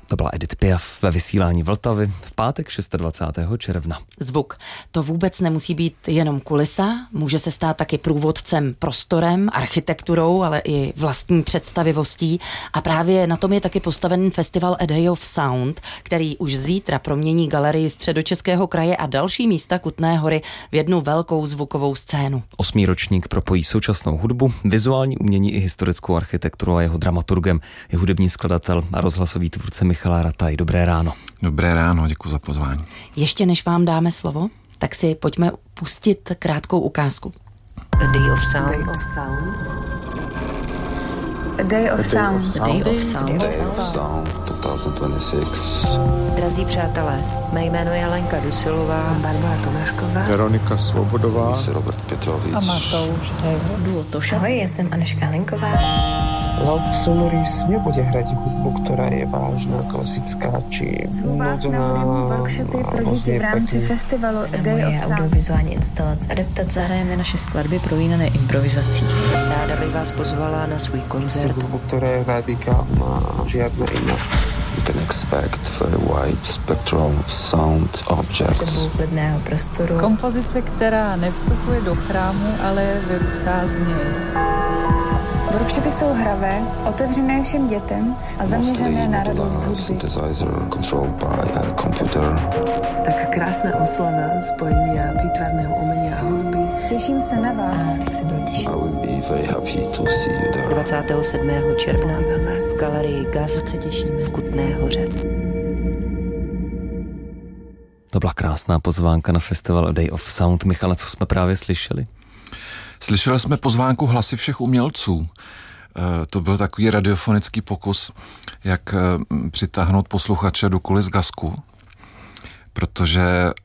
To byla Edith Piaf ve vysílání Vltavy v pátek 26. června. Zvuk. To vůbec nemusí být jenom kulisa, může se stát taky průvodcem prostorem, architekturou, ale i vlastní představivostí. A právě na tom je taky postaven festival A Day of Sound, který už zítra promění galerii Středočeského kraje a další místa Kutné Hory v jednu velkou zvukovou scénu. 8. ročník propojí současnou hudbu, vizuální umění i historickou architekturu a jeho dramaturgem je hudební skladatel a rozhlasový tvůrce Michal Rataj. Dobré ráno. Dobré ráno, děkuji za pozvání. Ještě než vám dáme slovo, tak si pojďme pustit krátkou ukázku. A Day of Sound. Day of Sound. A Day of Sound. A Day of Sound. Day of Sound 2026. Drazí přátelé, mé jméno je Lenka Dusilová. Jsem Barbara Tomášková. Veronika Svobodová. Jsem Robert Petrovič. A Matouš Duo Toša. Ahoj, já jsem Anežka Linková. Lauk Sonoris nebude hrať hudbu, ktorá je vážna, klasická či nudná. Workshopy pro děti v rámci festivalu A Day of Sound. Audiovizuální instalace. Adaptace. Zahrajeme naše skladby prolínané improvizací. Ráda bych vás pozvala na svůj koncert. Hudbu, ktorá je radikálna, žiadna iná. You can expect very wide spectrum sound objects. Třeba klidného prostoru. Kompozice, která nevstupuje do chrámu, ale vyrůstá z něj. Workshopy jsou hravé, otevřené všem dětem a zaměřené na radost z hudby. Synthesizer controlled by a computer. Tak krásná oslava spojenia výtvarného umenia a hudby. Těším se na vás. Tak se budu těšit. I will be very happy to see you there. 27. června v galerii GAS Se těšíme. v Kutné Hoře. To byla krásná pozvánka na festival A Day of Sound. Michale, co jsme právě slyšeli? Slyšeli jsme pozvánku Hlasy všech umělců. To byl takový radiofonický pokus, jak přitáhnout posluchače do kulis GASku, protože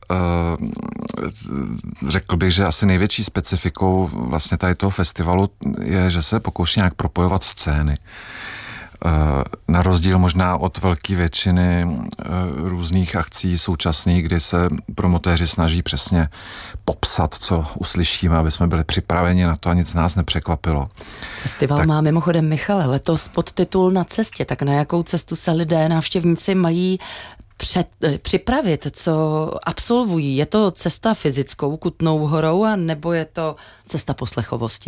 řekl bych, že asi největší specifikou vlastně tady toho festivalu je, že se pokouší nějak propojovat scény. Na rozdíl možná od velké většiny různých akcí současných, kdy se promotéři snaží přesně popsat, co uslyšíme, aby jsme byli připraveni na to a nic nás nepřekvapilo. Festival má mimochodem, Michale, letos podtitul Na cestě. Tak na jakou cestu se lidé, návštěvníci mají připravit, co absolvují? Je to cesta fyzickou Kutnou Horou, a nebo je to cesta poslechovosti?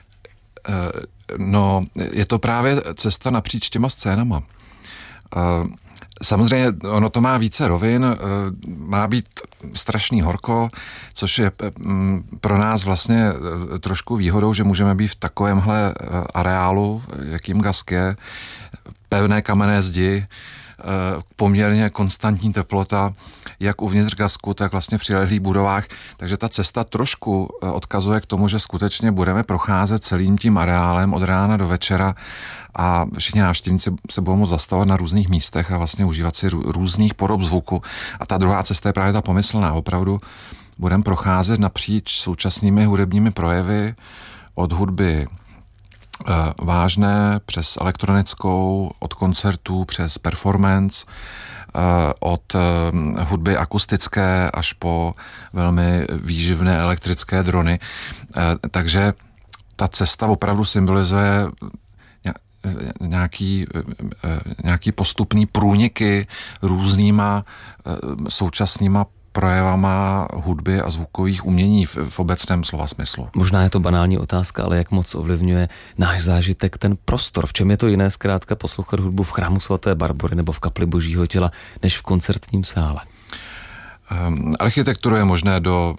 No, je to právě cesta napříč těma scénama. Samozřejmě ono to má více rovin, má být strašný horko, což je pro nás vlastně trošku výhodou, že můžeme být v takovémhle areálu, jakým GASK je, pevné kamenné zdi, poměrně konstantní teplota, jak uvnitř GASku, tak vlastně v přilehlých budovách. Takže ta cesta trošku odkazuje k tomu, že skutečně budeme procházet celým tím areálem od rána do večera a všichni návštěvníci se budou moct zastavovat na různých místech a vlastně užívat si různých podob zvuku. A ta druhá cesta je právě ta pomyslná. Opravdu budeme procházet napříč současnými hudebními projevy od hudby vážné přes elektronickou, od koncertů přes performance, od hudby akustické až po velmi výživné elektrické drony. Takže ta cesta opravdu symbolizuje nějaký postupný průniky různýma současnýma projevama hudby a zvukových umění v obecném slova smyslu. Možná je to banální otázka, ale jak moc ovlivňuje náš zážitek ten prostor? V čem je to jiné zkrátka poslouchat hudbu v chrámu svaté Barbory nebo v kapli Božího těla, než v koncertním sále? Architekturu je možné do